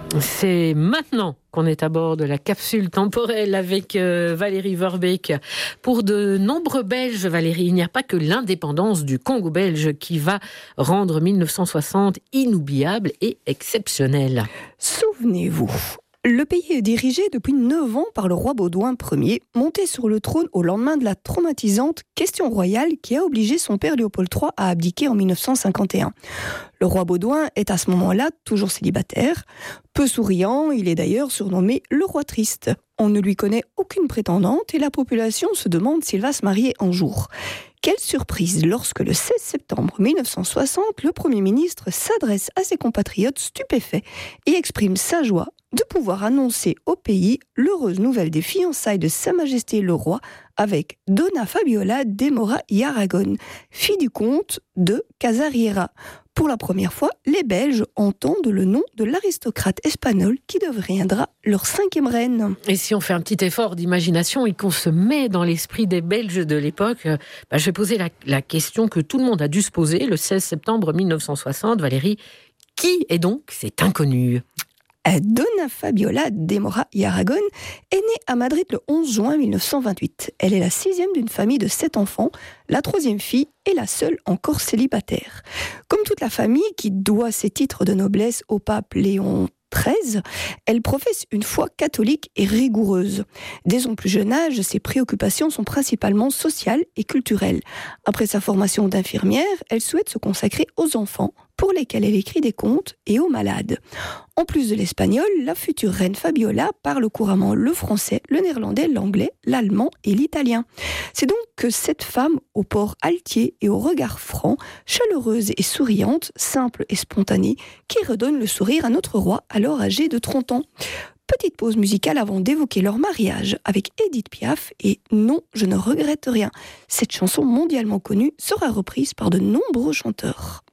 C'est maintenant qu'on est à bord de la capsule temporelle avec Valérie Verbeek. Pour de nombreux Belges, Valérie, il n'y a pas que l'indépendance du Congo belge qui va rendre 1960 inoubliable et exceptionnel. Souvenez-vous, le pays est dirigé depuis 9 ans par le roi Baudouin Ier, monté sur le trône au lendemain de la traumatisante question royale qui a obligé son père Léopold III à abdiquer en 1951. Le roi Baudouin est à ce moment-là toujours célibataire. Peu souriant, il est d'ailleurs surnommé le roi triste. On ne lui connaît aucune prétendante et la population se demande s'il va se marier un jour. Quelle surprise lorsque le 16 septembre 1960, le Premier ministre s'adresse à ses compatriotes stupéfaits et exprime sa joie de pouvoir annoncer au pays l'heureuse nouvelle des fiançailles de Sa Majesté le Roi avec Donna Fabiola de Moura y Aragon, fille du comte de Casariera. Pour la première fois, les Belges entendent le nom de l'aristocrate espagnol qui deviendra leur 5e reine. Et si on fait un petit effort d'imagination et qu'on se met dans l'esprit des Belges de l'époque, je vais poser la question que tout le monde a dû se poser le 16 septembre 1960. Valérie, qui est donc cet inconnu ? Donna Fabiola de Moura y Aragon est née à Madrid le 11 juin 1928. Elle est la 6e d'une famille de 7 enfants, la 3e fille et la seule encore célibataire. Comme toute la famille qui doit ses titres de noblesse au pape Léon XIII, elle professe une foi catholique et rigoureuse. Dès son plus jeune âge, ses préoccupations sont principalement sociales et culturelles. Après sa formation d'infirmière, elle souhaite se consacrer aux enfants, pour lesquels elle écrit des contes, et aux malades. En plus de l'espagnol, la future reine Fabiola parle couramment le français, le néerlandais, l'anglais, l'allemand et l'italien. C'est donc que cette femme, au port altier et au regard franc, chaleureuse et souriante, simple et spontanée, qui redonne le sourire à notre roi, alors âgé de 30 ans. Petite pause musicale avant d'évoquer leur mariage avec Édith Piaf et Non, je ne regrette rien. Cette chanson mondialement connue sera reprise par de nombreux chanteurs.